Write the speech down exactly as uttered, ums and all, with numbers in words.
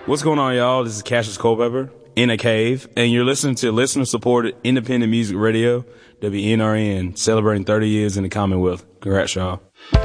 What's going on, y'all? This is Cassius Culpepper in a cave, and you're listening to listener-supported independent music radio, W N R N, celebrating thirty years in the Commonwealth. Congrats, y'all.